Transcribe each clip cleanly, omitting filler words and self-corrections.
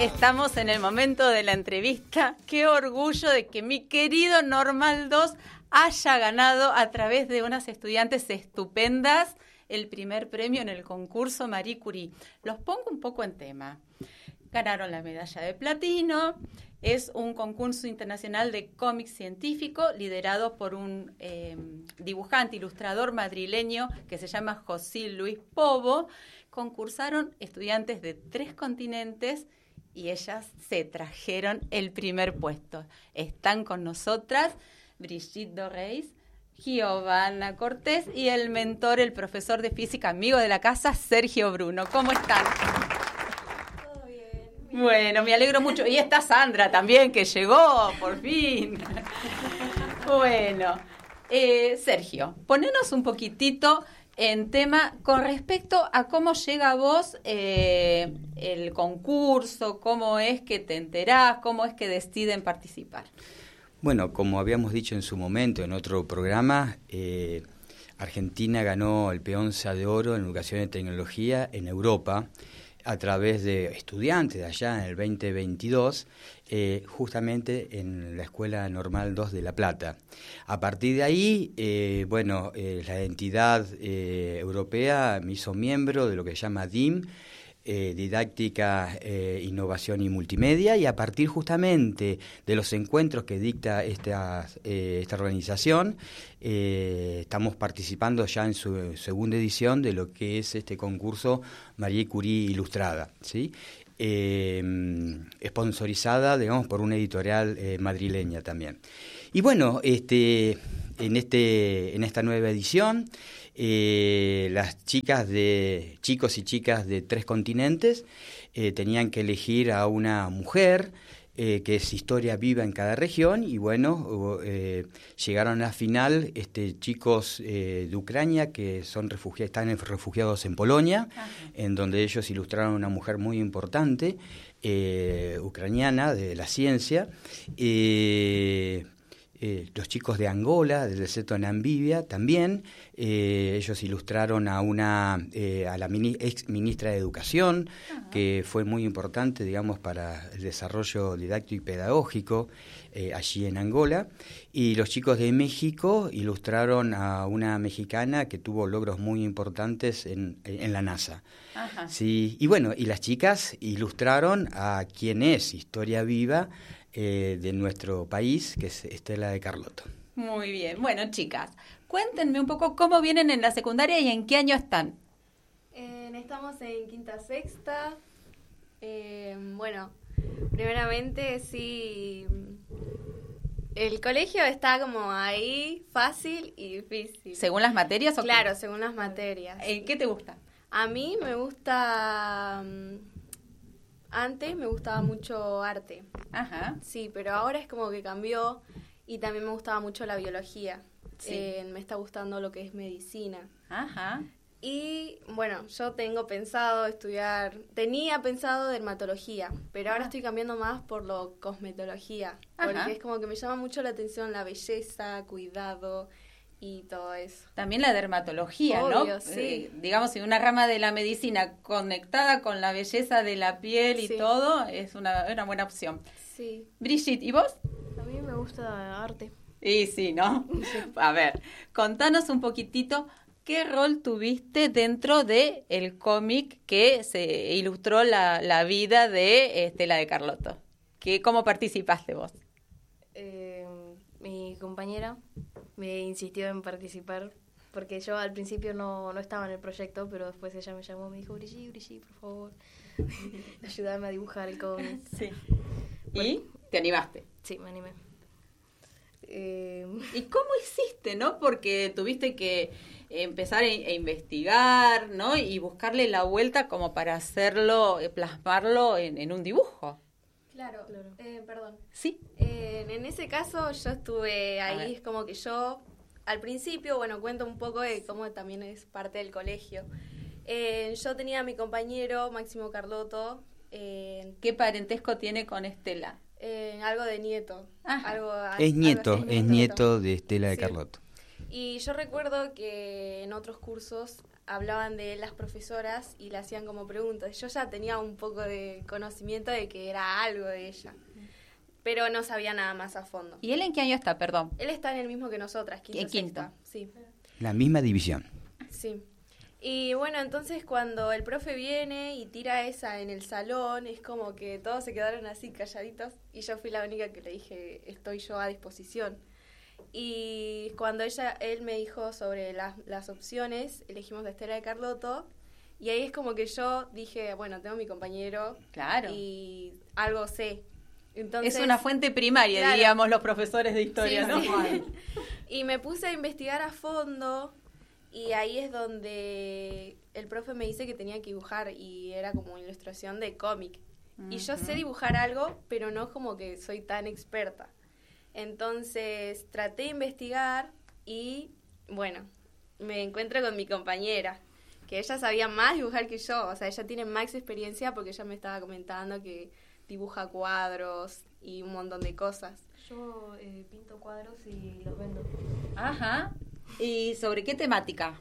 Estamos en el momento de la entrevista. Qué orgullo de que mi querido Normal 2 haya ganado a través de unas estudiantes estupendas el primer premio en el concurso Marie Curie. Los pongo un poco en tema. Ganaron la medalla de platino. Es un concurso internacional de cómic científico liderado por un dibujante, ilustrador madrileño que se llama José Luis Pobo. Concursaron estudiantes de 3 continentes y ellas se trajeron el primer puesto. Están con nosotras Brigitte Dorreis, Giovanna Cortés y el mentor, el profesor de física, amigo de la casa, Sergio Bruno. ¿Cómo están? Todo bien. Bueno, me alegro mucho. Y está Sandra también, que llegó, por fin. Bueno, Sergio, ponenos un poquitito en tema con respecto a cómo llega a vos el concurso, cómo es que te enterás, cómo es que deciden participar. Bueno, como habíamos dicho en su momento en otro programa, Argentina ganó el Peonza de Oro en Educación y Tecnología en Europa a través de estudiantes de allá en el 2022, justamente en la Escuela Normal 2 de La Plata. A partir de ahí, la entidad europea me hizo miembro de lo que se llama DIM, Didáctica, Innovación y Multimedia, y a partir justamente de los encuentros que dicta esta organización, estamos participando ya en su segunda edición de lo que es este concurso Marie Curie Ilustrada, ¿sí? Sponsorizada, digamos, por una editorial madrileña también. Y bueno, en esta nueva edición, las chicos y chicas de 3 continentes tenían que elegir a una mujer que es historia viva en cada región, y bueno, llegaron a la final chicos de Ucrania que están refugiados en Polonia. Ajá. En donde ellos ilustraron a una mujer muy importante, ucraniana, de la ciencia. Los chicos de Angola, del desierto de Namibia, también, ellos ilustraron a la ex ministra de Educación, uh-huh, que fue muy importante, digamos, para el desarrollo didáctico y pedagógico allí en Angola. Y los chicos de México ilustraron a una mexicana que tuvo logros muy importantes en la NASA. Uh-huh. Sí, y bueno, y las chicas ilustraron a quien es historia viva de nuestro país, que es Estela de Carlotto. Muy bien. Bueno, chicas, cuéntenme un poco cómo vienen en la secundaria y en qué año están. Estamos en quinta, sexta. Bueno, primeramente sí, el colegio está como ahí, fácil y difícil. ¿Según las materias o Claro, qué? Según las materias. ¿Qué te gusta? A mí me gusta... Antes me gustaba mucho arte. Ajá. Sí, pero ahora es como que cambió, y también me gustaba mucho la biología. Sí. Me está gustando lo que es medicina. Ajá. Y bueno, yo tenía pensado dermatología, pero ahora estoy cambiando más por lo cosmetología. Ajá. Porque es como que me llama mucho la atención la belleza, cuidado y todo eso. También la dermatología, obvio, ¿no? Sí. Digamos, en una rama de la medicina conectada con la belleza de la piel y sí, todo, es una buena opción. Sí. Brigitte, ¿y vos? A mí me gusta arte. Y sí, ¿no? Sí. A ver, contanos un poquitito qué rol tuviste dentro de el cómic que se ilustró la vida de Estela de Carlotto. ¿Cómo participaste vos? Mi compañera me insistió en participar, porque yo al principio no estaba en el proyecto, pero después ella me llamó y me dijo, Brigitte, por favor, ayúdame a dibujar el cómic. Sí. Bueno, ¿Y te animaste? Sí, me animé. ¿Y cómo hiciste, no? Porque tuviste que empezar a investigar, ¿no? Y buscarle la vuelta como para hacerlo, plasmarlo en un dibujo. Claro. Perdón. Sí. En ese caso yo estuve ahí, es como que yo, al principio, bueno, cuento un poco de cómo también es parte del colegio. Yo tenía a mi compañero Máximo Carlotto. ¿Qué parentesco tiene con Estela? Algo de nieto. Es nieto de Estela de sí. Carlotto. Y yo recuerdo que en otros cursos hablaban de las profesoras y le hacían como preguntas. Yo ya tenía un poco de conocimiento de que era algo de ella, pero no sabía nada más a fondo. ¿Y él en qué año está, perdón? Él está en el mismo que nosotras, quinto. Sexta. Sí. La misma división. Sí. Y bueno, entonces cuando el profe viene y tira esa en el salón, es como que todos se quedaron así calladitos y yo fui la única que le dije, estoy yo a disposición. Y cuando él me dijo sobre las opciones, elegimos la Estela de Carlotto, y ahí es como que yo dije, bueno, tengo mi compañero, claro, y algo sé. Entonces, es una fuente primaria, claro, diríamos los profesores de historia, sí, ¿no? Sí. Y me puse a investigar a fondo, y ahí es donde el profe me dice que tenía que dibujar, y era como ilustración de cómic. Y yo sé dibujar algo, pero no como que soy tan experta. Entonces traté de investigar y, bueno, me encuentro con mi compañera, que ella sabía más dibujar que yo. O sea, ella tiene más experiencia porque ella me estaba comentando que dibuja cuadros y un montón de cosas. Yo pinto cuadros y los vendo. Ajá. ¿Y sobre qué temática?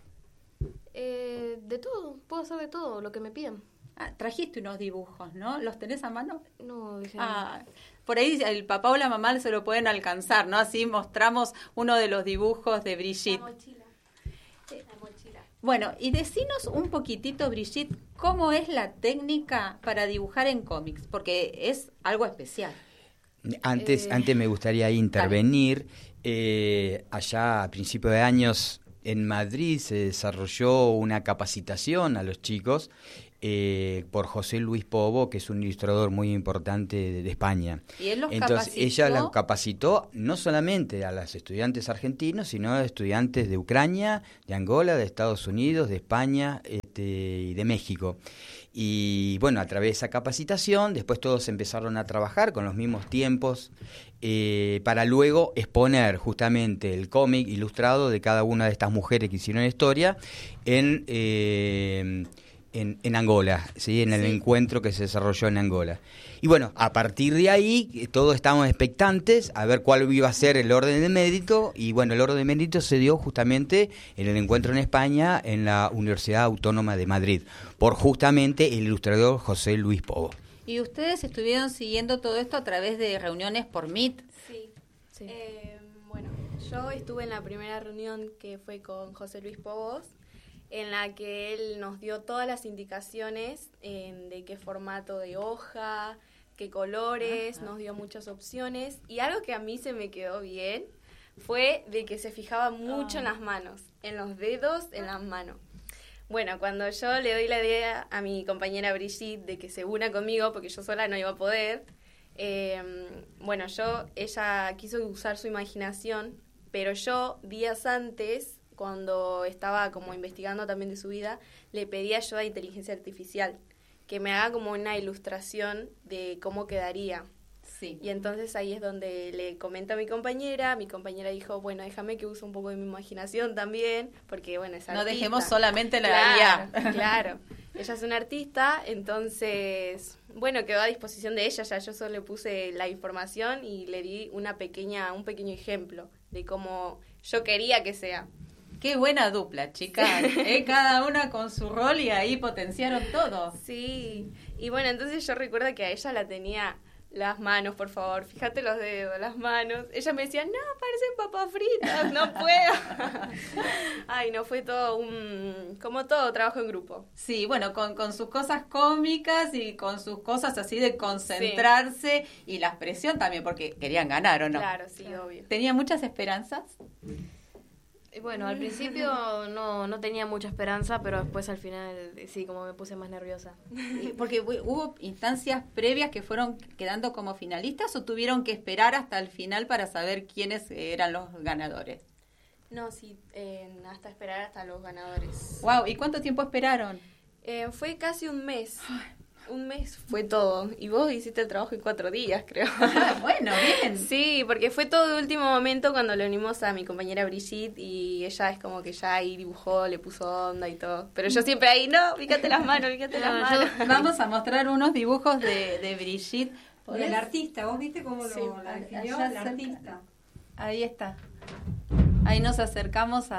De todo, puedo hacer de todo, lo que me pidan. Trajiste unos dibujos, ¿no? ¿Los tenés a mano? No, dije por ahí el papá o la mamá se lo pueden alcanzar, ¿no? Así mostramos uno de los dibujos de Brigitte. La mochila. Bueno, y decinos un poquitito, Brigitte, ¿cómo es la técnica para dibujar en cómics? Porque es algo especial. Antes me gustaría intervenir. Allá a principios de años en Madrid se desarrolló una capacitación a los chicos por José Luis Pobo, que es un ilustrador muy importante de España. ¿Y él los Entonces capacitó? Ella la capacitó no solamente a los estudiantes argentinos, sino a estudiantes de Ucrania, de Angola, de Estados Unidos, de España y de México. Y bueno, a través de esa capacitación, después todos empezaron a trabajar con los mismos tiempos para luego exponer justamente el cómic ilustrado de cada una de estas mujeres que hicieron historia en Angola, ¿sí? En el encuentro que se desarrolló en Angola. Y bueno, a partir de ahí todos estábamos expectantes a ver cuál iba a ser el orden de mérito, y bueno, el orden de mérito se dio justamente en el encuentro en España en la Universidad Autónoma de Madrid, por justamente el ilustrador José Luis Pobo. ¿Y ustedes estuvieron siguiendo todo esto a través de reuniones por Meet? Sí. Bueno, yo estuve en la primera reunión que fue con José Luis Pobos, en la que él nos dio todas las indicaciones de qué formato de hoja, qué colores, nos dio muchas opciones. Y algo que a mí se me quedó bien fue de que se fijaba mucho en las manos, en los dedos, en las manos. Bueno, cuando yo le doy la idea a mi compañera Brigitte de que se una conmigo, porque yo sola no iba a poder, ella quiso usar su imaginación, pero yo días antes, cuando estaba como investigando también de su vida, le pedí ayuda de inteligencia artificial, que me haga como una ilustración de cómo quedaría. Sí. Y entonces ahí es donde le comento a mi compañera dijo, bueno, déjame que use un poco de mi imaginación también, porque bueno, es artista. No dejemos solamente la guía. Claro, ella es una artista, entonces, bueno, quedó a disposición de ella, ya yo solo le puse la información y le di un pequeño ejemplo de cómo yo quería que sea. Qué buena dupla, chicas. Cada una con su rol y ahí potenciaron todo. Sí. Y bueno, entonces yo recuerdo que a ella la tenía las manos, por favor, fíjate los dedos, las manos. Ella me decía, no, parecen papas fritas, no puedo. Ay, no, fue todo como todo, trabajo en grupo. Sí, bueno, con sus cosas cómicas y con sus cosas así de concentrarse y la presión también, porque querían ganar, ¿o no? Claro, sí, obvio. ¿Tenía muchas esperanzas? Bueno, al principio no tenía mucha esperanza, pero después al final sí, como me puse más nerviosa. Porque hubo instancias previas que fueron quedando como finalistas, ¿o tuvieron que esperar hasta el final para saber quiénes eran los ganadores? No, sí, hasta esperar hasta los ganadores. Wow, ¿y cuánto tiempo esperaron? Fue casi un mes. Un mes fue todo. Y vos hiciste el trabajo en 4 días, creo. Bueno, bien. Sí, porque fue todo de último momento cuando le unimos a mi compañera Brigitte y ella es como que ya ahí dibujó, le puso onda y todo. Pero yo siempre ahí, no, fíjate las manos. Vamos a mostrar unos dibujos de Brigitte. Y el artista, ¿vos viste cómo lo definió el artista? Ahí está. Ahí nos acercamos a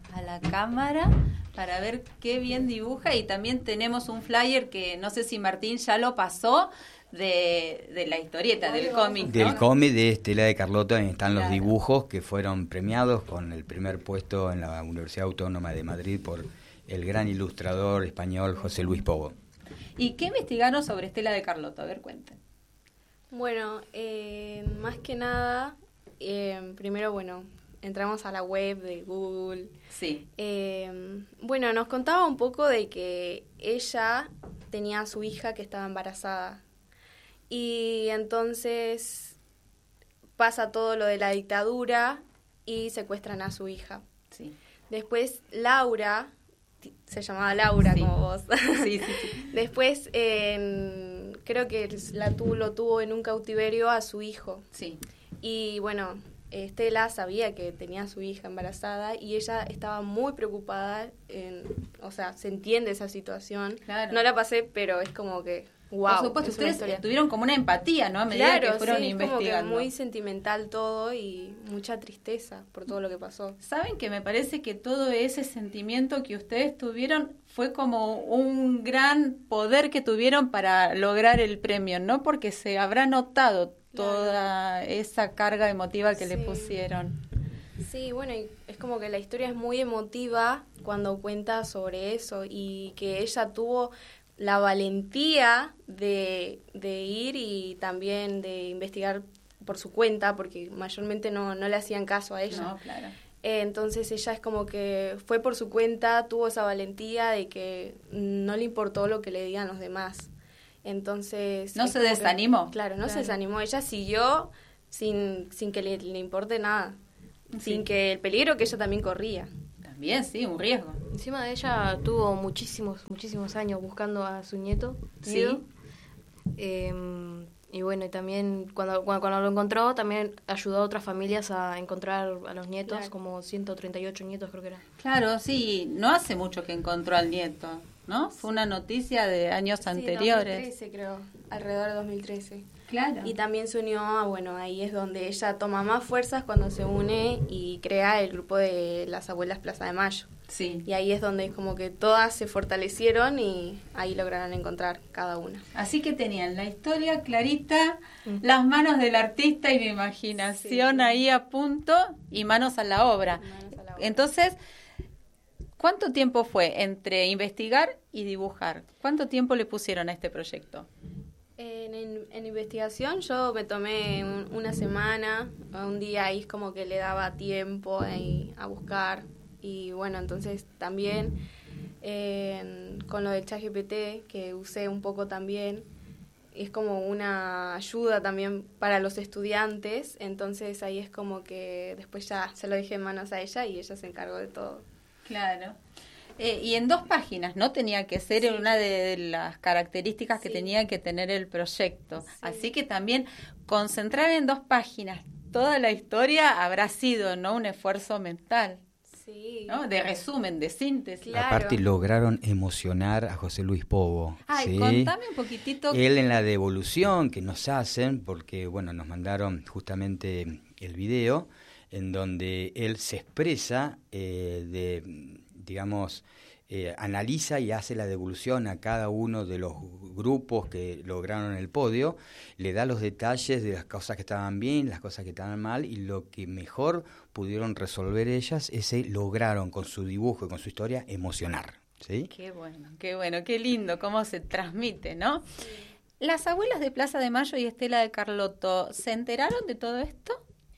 a la cámara para ver qué bien dibuja, y también tenemos un flyer que no sé si Martín ya lo pasó, de la historieta, del cómic, ¿no? Del cómic de Estela de Carlotto, ahí están los Claro. dibujos que fueron premiados con el primer puesto en la Universidad Autónoma de Madrid por el gran ilustrador español José Luis Pogo. ¿Y qué investigaron sobre Estela de Carlotto? A ver, cuenten. Bueno, más que nada, primero, bueno, entramos a la web de Google. Sí. Bueno, nos contaba un poco de que ella tenía a su hija que estaba embarazada. Y entonces pasa todo lo de la dictadura y secuestran a su hija. Sí. Después Laura, se llamaba Laura, Sí. como vos. Sí, sí. Después creo que lo tuvo en un cautiverio a su hijo. Sí. Y bueno, Estela sabía que tenía a su hija embarazada y ella estaba muy preocupada, o sea, se entiende esa situación. Claro. No la pasé, pero es como que, wow. Por supuesto, ustedes tuvieron como una empatía, ¿no? A medida que fueron sí, investigando. Es como que muy sentimental todo y mucha tristeza por todo lo que pasó. Saben que me parece que todo ese sentimiento que ustedes tuvieron fue como un gran poder que tuvieron para lograr el premio, ¿no? Porque se habrá notado toda esa carga emotiva que le Sí. pusieron. Sí, bueno, y es como que la historia es muy emotiva cuando cuenta sobre eso y que ella tuvo la valentía de ir y también de investigar por su cuenta, porque mayormente no le hacían caso a ella. No, claro. Entonces ella es como que fue por su cuenta, tuvo esa valentía de que no le importó lo que le digan los demás. Entonces... No es se como que- desanimó. claro, no se Claro. desanimó. Ella siguió sin que le importe nada, Sí. sin que el peligro que ella también corría. También, sí, un riesgo. Encima de ella tuvo muchísimos años buscando a su nieto. Sí. Guido. Y bueno, y también cuando lo encontró, también ayudó a otras familias a encontrar a los nietos, Claro. como 138 nietos creo que era. Claro, sí, no hace mucho que encontró al nieto, ¿no? Fue una noticia de años anteriores. 2013 creo, alrededor de 2013. Claro. Y también se unió a, bueno, ahí es donde ella toma más fuerzas cuando se une y crea el grupo de las abuelas Plaza de Mayo. Sí. Y ahí es donde como que todas se fortalecieron y ahí lograron encontrar cada una. Así que tenían la historia clarita, las manos del artista y mi imaginación Sí. ahí a punto y manos a la obra. Manos a la obra. Entonces, ¿cuánto tiempo fue entre investigar y dibujar? ¿Cuánto tiempo le pusieron a este proyecto? En investigación yo me tomé una semana, un día ahí es como que le daba tiempo ahí a buscar y bueno, entonces también con lo del ChatGPT que usé un poco también, es como una ayuda también para los estudiantes, entonces ahí es como que después ya se lo dejé en manos a ella y ella se encargó de todo. Claro. Y en 2 páginas, ¿no? Tenía que ser Sí. una de las características que Sí. tenía que tener el proyecto. Sí. Así que también concentrar en 2 páginas toda la historia habrá sido, ¿no? Un esfuerzo mental, Sí. ¿no? De resumen, de síntesis. Claro. Aparte lograron emocionar a José Luis Pogo. Ay, ¿sí? contame un poquitito. Él en la devolución que nos hacen, porque bueno, nos mandaron justamente el video en donde él se expresa digamos, analiza y hace la devolución a cada uno de los grupos que lograron el podio, le da los detalles de las cosas que estaban bien, las cosas que estaban mal, y lo que mejor pudieron resolver ellas es que lograron con su dibujo y con su historia emocionar. ¿Sí? Qué bueno, qué lindo cómo se transmite, ¿no? Las abuelas de Plaza de Mayo y Estela de Carlotto, ¿se enteraron de todo esto?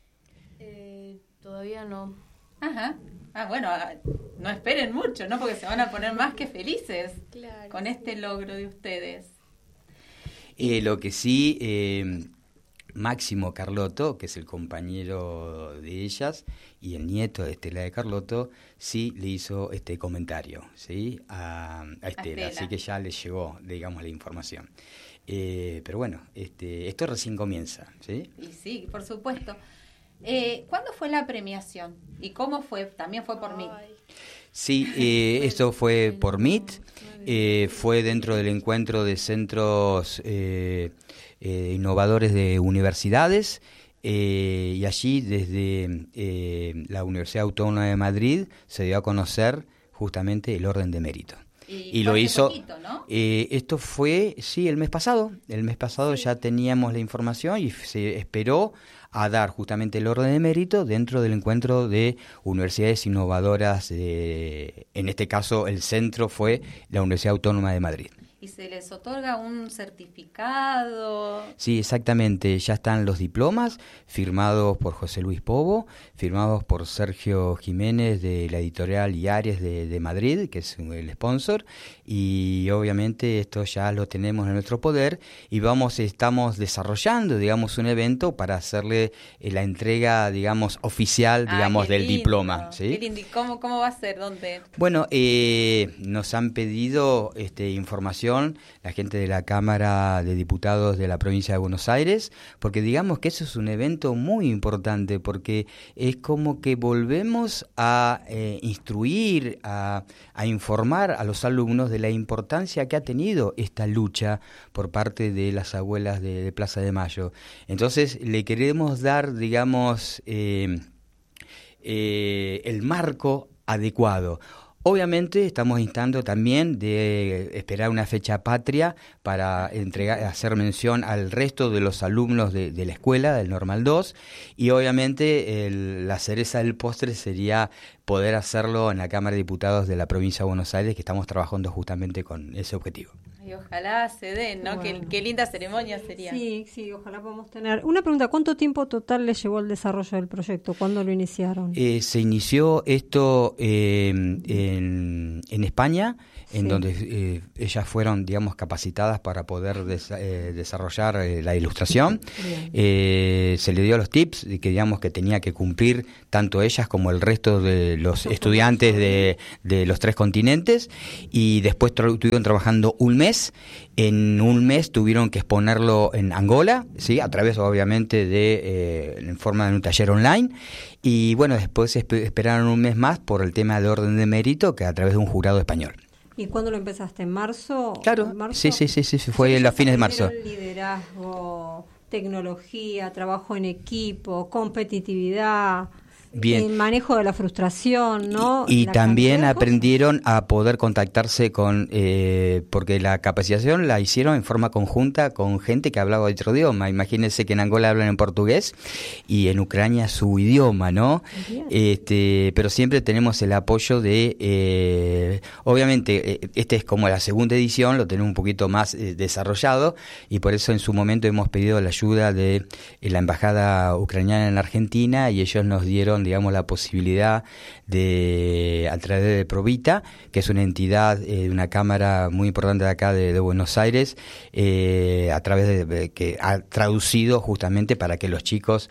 Todavía no. Ajá. Bueno, no esperen mucho, ¿no? Porque se van a poner más que felices Claro, con sí. este logro de ustedes. Lo que sí, Máximo Carlotto, que es el compañero de ellas y el nieto de Estela de Carlotto, sí le hizo este comentario, ¿sí? a Estela, así que ya le llegó, digamos, la información. Pero bueno, esto recién comienza, ¿sí? Y sí, por supuesto. ¿Cuándo fue la premiación? ¿Y cómo fue? También fue por mí. Ay. Sí, esto fue por MIT, fue dentro del encuentro de centros innovadores de universidades, y allí desde la Universidad Autónoma de Madrid se dio a conocer justamente el Orden de Mérito. Y lo hizo, poquito, ¿no? Esto fue, sí, el mes pasado. El mes pasado ya teníamos la información y se esperó a dar justamente el Orden de Mérito dentro del encuentro de universidades innovadoras. En este caso, el centro fue la Universidad Autónoma de Madrid. ¿Y se les otorga un certificado? Sí, exactamente. Ya están los diplomas firmados por José Luis Pobo, firmados por Sergio Jiménez de la editorial Iares de Madrid, que es el sponsor, y obviamente esto ya lo tenemos en nuestro poder y estamos desarrollando, digamos, un evento para hacerle la entrega, digamos, oficial, digamos, del lindo, diploma. ¿Sí? Qué lindo. ¿Y cómo va a ser? ¿Dónde? Bueno, nos han pedido información la gente de la Cámara de Diputados de la provincia de Buenos Aires, porque digamos que eso es un evento muy importante, porque es como que volvemos a instruir, a informar a los alumnos de la importancia que ha tenido esta lucha por parte de las abuelas de Plaza de Mayo. Entonces le queremos dar, digamos, el marco adecuado. Obviamente estamos instando también de esperar una fecha patria para hacer mención al resto de los alumnos de la escuela, del Normal 2, y obviamente la cereza del postre sería poder hacerlo en la Cámara de Diputados de la provincia de Buenos Aires, que estamos trabajando justamente con ese objetivo. Y ojalá se den, ¿no? Bueno. Qué linda ceremonia sería. Sí, ojalá podamos tener. Una pregunta, ¿cuánto tiempo total le llevó el desarrollo del proyecto? ¿Cuándo lo iniciaron? Se inició esto en España, en donde ellas fueron, digamos, capacitadas para poder desarrollar la ilustración. Se le dio los tips de que, digamos, que tenía que cumplir tanto ellas como el resto de los estudiantes de los 3 continentes, y después estuvieron trabajando un mes. En un mes tuvieron que exponerlo en Angola, sí, a través obviamente en forma de un taller online, y bueno, después esperaron un mes más por el tema de Orden de Mérito, que a través de un jurado español. ¿Y cuándo lo empezaste? ¿En marzo? Claro, ¿En marzo? Sí, fue en los fines de marzo. Liderazgo, tecnología, trabajo en equipo, competitividad, Bien. El manejo de la frustración, ¿no? Y también aprendieron a poder contactarse con, porque la capacitación la hicieron en forma conjunta con gente que hablaba otro idioma. Imagínense que en Angola hablan en portugués y en Ucrania su idioma, ¿no? Pero siempre tenemos el apoyo de, obviamente, este es como la segunda edición, lo tenemos un poquito más desarrollado, y por eso en su momento hemos pedido la ayuda de la embajada ucraniana en Argentina, y ellos nos dieron, digamos, la posibilidad de, a través de Provita, que es una entidad de una cámara muy importante de acá de Buenos Aires, a través de que ha traducido justamente para que los chicos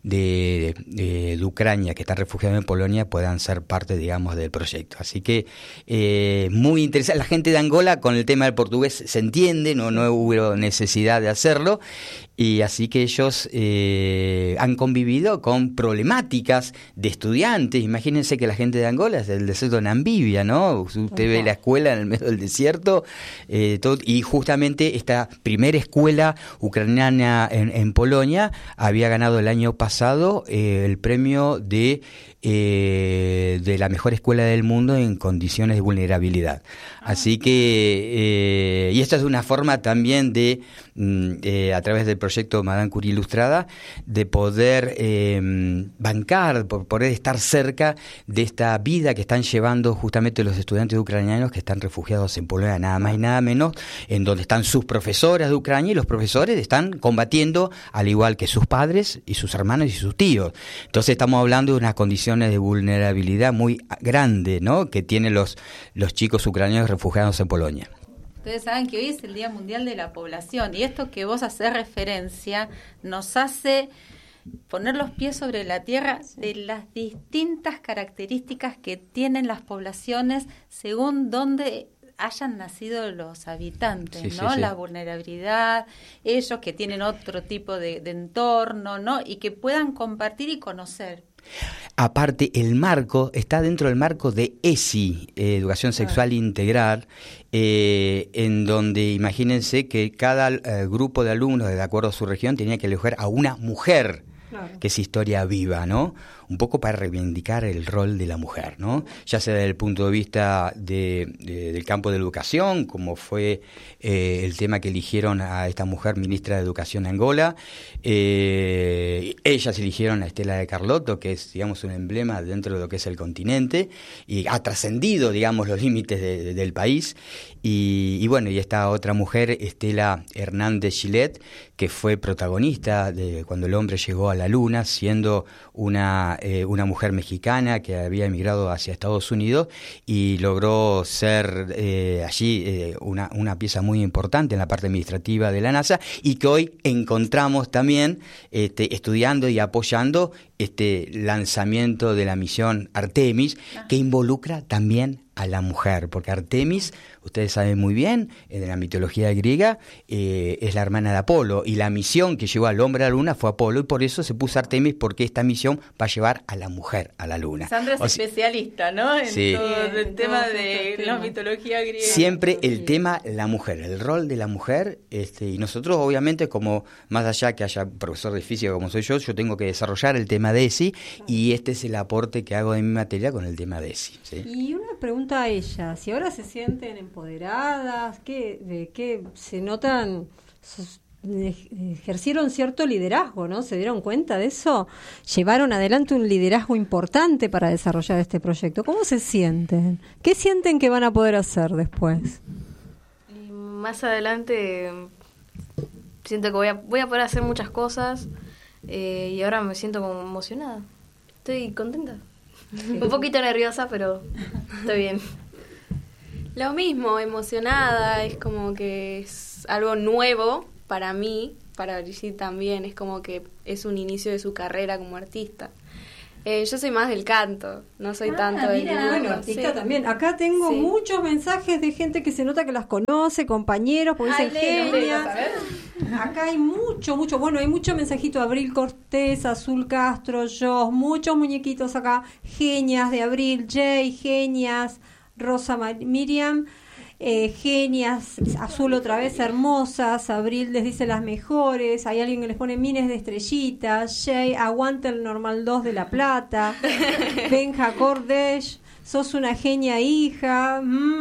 de Ucrania que están refugiados en Polonia puedan ser parte, digamos, del proyecto. Así que muy interesante. La gente de Angola con el tema del portugués se entiende, no hubo necesidad de hacerlo, y así que ellos han convivido con problemáticas de estudiantes. Imagínense que la gente de Angola es del desierto de Namibia, ¿no? Usted ve la escuela en el medio del desierto, y justamente esta primera escuela ucraniana en Polonia había ganado el año pasado el premio de la mejor escuela del mundo en condiciones de vulnerabilidad. Así que, y esta es una forma también de, a través del proyecto Madame Curie Ilustrada, de poder bancar, poder estar cerca de esta vida que están llevando justamente los estudiantes ucranianos que están refugiados en Polonia, nada más y nada menos, en donde están sus profesoras de Ucrania, y los profesores están combatiendo al igual que sus padres y sus hermanos y sus tíos. Entonces estamos hablando de unas condiciones de vulnerabilidad muy grande, ¿no?, que tienen los chicos ucranianos refugiados en Polonia. Ustedes saben que hoy es el Día Mundial de la Población, y esto que vos haces referencia nos hace poner los pies sobre la tierra de las distintas características que tienen las poblaciones según dónde hayan nacido los habitantes, ¿no? Sí. La vulnerabilidad, ellos que tienen otro tipo de entorno, ¿no? Y que puedan compartir y conocer. Aparte, el marco está dentro del marco de ESI, Educación Sexual Integral, en donde imagínense que cada grupo de alumnos, de acuerdo a su región, tenía que elegir a una mujer Claro. que es historia viva, ¿no? Un poco para reivindicar el rol de la mujer, ¿no? Ya sea desde el punto de vista del campo de educación, como fue el tema que eligieron a esta mujer ministra de Educación de Angola. Ellas eligieron a Estela de Carlotto, que es, digamos, un emblema dentro de lo que es el continente, y ha trascendido, digamos, los límites del país. Y bueno, y esta otra mujer, Estela Hernández Gillette, que fue protagonista de cuando el hombre llegó a la luna, siendo una mujer mexicana que había emigrado hacia Estados Unidos y logró ser allí una pieza muy importante en la parte administrativa de la NASA, y que hoy encontramos también estudiando y apoyando este lanzamiento de la misión Artemis, que involucra también a la mujer, porque Artemis, ustedes saben muy bien, en la mitología griega, es la hermana de Apolo, y la misión que llevó al hombre a la luna fue Apolo, y por eso se puso Artemis, porque esta misión va a llevar a la mujer a la luna. Sandra es especialista, ¿no? En sí, todo el tema de la mitología griega. Siempre el tema, la mujer, el rol de la mujer, y nosotros obviamente, como más allá que haya profesor de física como soy yo tengo que desarrollar el tema de ESI, y este es el aporte que hago de mi materia con el tema de ESI. ¿Sí? Y una pregunta a ella, si ahora se sienten empoderadas, que se notan, ejercieron cierto liderazgo, ¿no? ¿Se dieron cuenta de eso? Llevaron adelante un liderazgo importante para desarrollar este proyecto. ¿Cómo se sienten? ¿Qué sienten que van a poder hacer después? Y más adelante siento que voy a poder hacer muchas cosas, y ahora me siento como emocionada. Estoy contenta. Un poquito nerviosa, pero estoy bien. Lo mismo, emocionada, es como que es algo nuevo para mí, para Brigitte también, es como que es un inicio de su carrera como artista. Yo soy más del canto, no soy tanto del dibujo. Bueno, artista también. Acá tengo muchos mensajes de gente que se nota que las conoce, compañeros, porque dicen genias. Acá hay mucho. Bueno, hay mucho mensajito. Abril Cortés, Azul Castro, Joss, muchos muñequitos acá. Genias de Abril, Jay, genias, Rosa Miriam. Genias, Azul otra vez, hermosas. Abril les dice las mejores. Hay alguien que les pone miles de estrellitas. Jay, aguanta el normal 2 de La Plata. Benja Cordesh, sos una genia hija.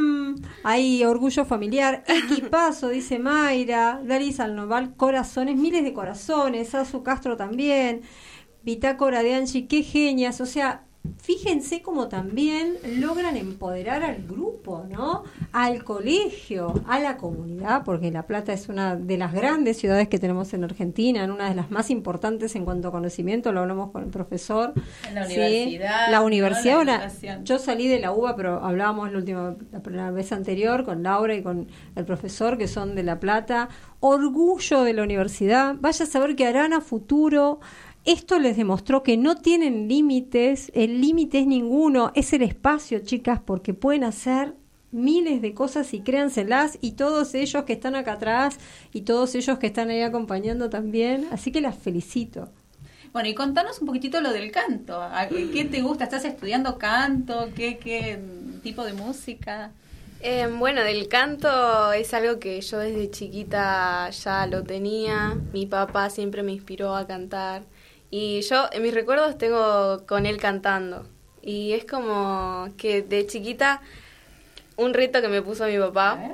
Hay orgullo familiar. Equipazo, dice Mayra. Daris Alnoval, corazones, miles de corazones. Azu Castro también. Bitácora de Angie, qué genias. O sea, fíjense cómo también logran empoderar al grupo, ¿no? Al colegio, a la comunidad, porque La Plata es una de las grandes ciudades que tenemos en Argentina, en una de las más importantes en cuanto a conocimiento, lo hablamos con el profesor. En la universidad. La universidad, ¿no? Yo salí de la UBA, pero hablábamos la vez anterior con Laura y con el profesor, que son de La Plata. Orgullo de la universidad. Vaya a saber qué harán a futuro. Esto les demostró que no tienen límites, el límite es ninguno, es el espacio, chicas, porque pueden hacer miles de cosas y créanselas, y todos ellos que están acá atrás y todos ellos que están ahí acompañando también, así que las felicito. Bueno, y contanos un poquitito lo del canto. ¿Qué te gusta? ¿Estás estudiando canto? ¿Qué tipo de música? Bueno, del canto es algo que yo desde chiquita ya lo tenía. Mi papá siempre me inspiró a cantar. Y yo en mis recuerdos tengo con él cantando. Y es como que de chiquita un reto que me puso mi papá,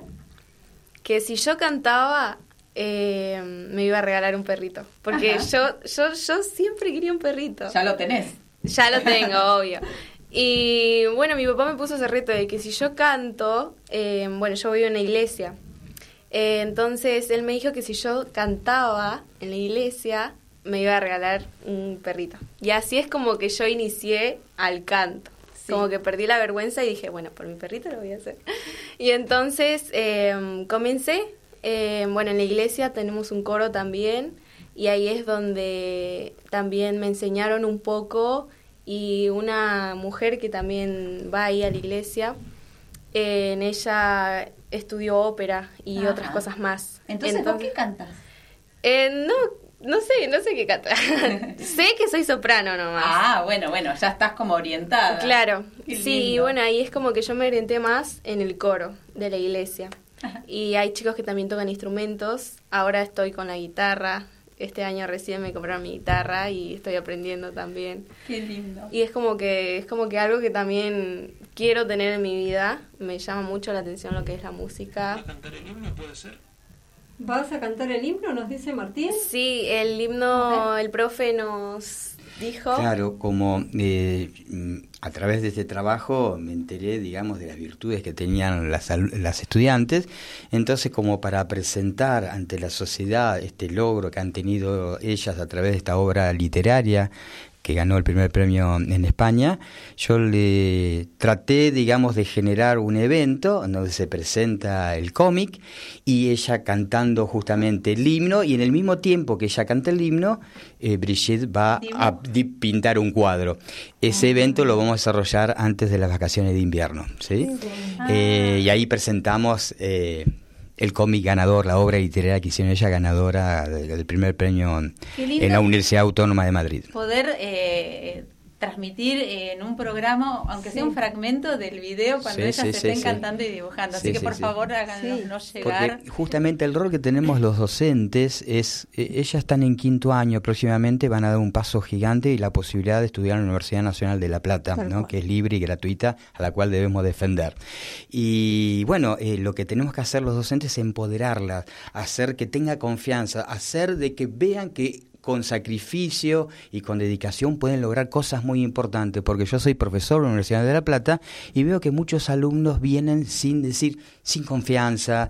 que si yo cantaba me iba a regalar un perrito. Porque yo siempre quería un perrito. Ya lo tenés. Ya lo tengo, obvio. Y bueno, mi papá me puso ese reto de que si yo canto, bueno, yo voy a una iglesia. Entonces él me dijo que si yo cantaba en la iglesia me iba a regalar un perrito. Y así es como que yo inicié al canto. Sí. Como que perdí la vergüenza y dije, bueno, por mi perrito lo voy a hacer. Y entonces comencé. Bueno, en la iglesia tenemos un coro también. Y ahí es donde también me enseñaron un poco. Y una mujer que también va ahí a la iglesia, ella estudió ópera y otras cosas más. Entonces, ¿vos qué cantas? No sé qué cantar. Sé que soy soprano nomás. Ah, bueno, ya estás como orientada. Claro, sí, bueno, ahí es como que yo me orienté más en el coro de la iglesia. Ajá. Y hay chicos que también tocan instrumentos. Ahora estoy con la guitarra, este año recién me compraron mi guitarra y estoy aprendiendo también. Qué lindo. Y es como que algo que también quiero tener en mi vida. Me llama mucho la atención lo que es la música. ¿Vas a cantar el himno, puede ser? ¿Vas a cantar el himno, nos dice Martín? Sí, el himno, el profe nos dijo. Claro, como a través de este trabajo me enteré, digamos, de las virtudes que tenían las estudiantes, entonces como para presentar ante la sociedad este logro que han tenido ellas a través de esta obra literaria, que ganó el primer premio en España, yo le traté, digamos, de generar un evento donde se presenta el cómic y ella cantando justamente el himno, y en el mismo tiempo que ella canta el himno, Brigitte va a pintar un cuadro. Ese evento lo vamos a desarrollar antes de las vacaciones de invierno, ¿sí? Y ahí presentamos el cómic ganador, la obra literaria que hicieron ella, ganadora del primer premio en la Universidad Autónoma de Madrid. Poder transmitir en un programa, aunque sea un fragmento del video cuando ellas estén cantando y dibujando. Así que por favor háganos llegar. Porque justamente el rol que tenemos los docentes es, ellas están en 5º año próximamente, van a dar un paso gigante y la posibilidad de estudiar en la Universidad Nacional de La Plata, ¿no? Que es libre y gratuita, a la cual debemos defender. Y bueno, lo que tenemos que hacer los docentes es empoderarlas, hacer que tenga confianza, hacer de que vean que con sacrificio y con dedicación pueden lograr cosas muy importantes, porque yo soy profesor de la Universidad de La Plata y veo que muchos alumnos vienen sin confianza,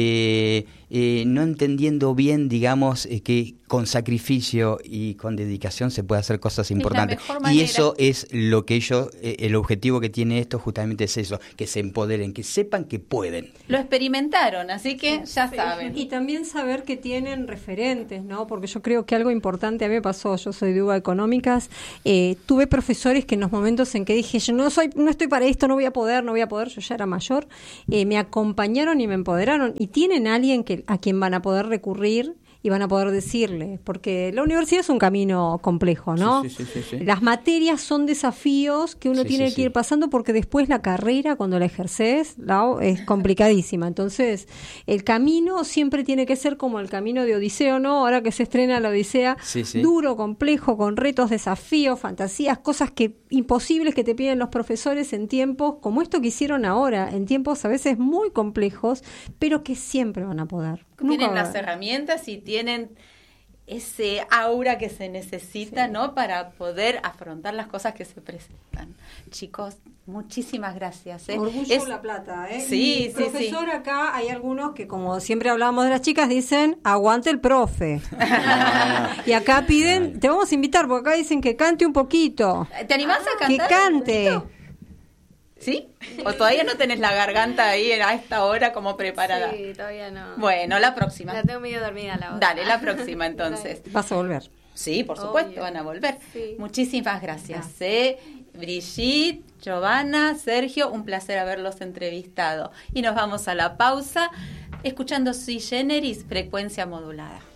no entendiendo bien, digamos, que con sacrificio y con dedicación se puede hacer cosas importantes. Y eso es lo que ellos, el objetivo que tiene esto justamente es eso, que se empoderen, que sepan que pueden. Lo experimentaron, así que ya saben. Y también saber que tienen referentes, ¿no? Porque yo creo que algo importante a mí me pasó, yo soy de UBA Económicas, tuve profesores que en los momentos en que dije, yo no estoy para esto, no voy a poder, yo ya era mayor, me acompañaron y me empoderaron, y tienen alguien a quien van a poder recurrir y van a poder decirle, porque la universidad es un camino complejo, ¿no? Sí. Las materias son desafíos que uno tiene que ir pasando, porque después la carrera, cuando la ejerces, es complicadísima. Entonces, el camino siempre tiene que ser como el camino de Odiseo, ¿no? Ahora que se estrena la Odisea, duro, complejo, con retos, desafíos, fantasías, cosas imposibles que te piden los profesores en tiempos como esto que hicieron ahora, en tiempos a veces muy complejos, pero que siempre van a poder. Tienen las herramientas y tienen ese aura que se necesita, ¿no? Para poder afrontar las cosas que se presentan. Chicos, muchísimas gracias. Orgullo La Plata, ¿eh? Sí, profesor, acá hay algunos que, como siempre hablamos de las chicas, dicen, aguante el profe. Y acá piden, te vamos a invitar, porque acá dicen que cante un poquito. ¿Te animás a cantar? Que cante. ¿Sí? ¿O todavía no tenés la garganta ahí a esta hora como preparada? Sí, todavía no. Bueno, la próxima. La tengo medio dormida la otra. Dale, la próxima entonces. Vas a volver. Sí, por supuesto, Obvio. van a volver. Sí. Muchísimas gracias. Brigitte, Giovanna, Sergio, un placer haberlos entrevistado. Y nos vamos a la pausa escuchando Sui Generis, frecuencia modulada.